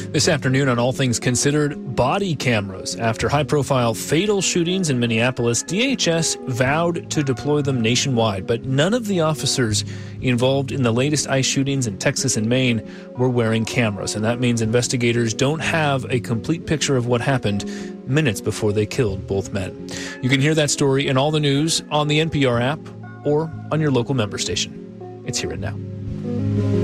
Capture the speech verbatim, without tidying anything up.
This afternoon on All Things Considered, body cameras. After high-profile fatal shootings in Minneapolis, D H S vowed to deploy them nationwide, but none of the officers involved in the latest ICE shootings in Texas and Maine were wearing cameras, and that means investigators don't have a complete picture of what happened minutes before they killed both men. You can hear that story in all the news on the N P R app or on your local member station. It's Here and Now.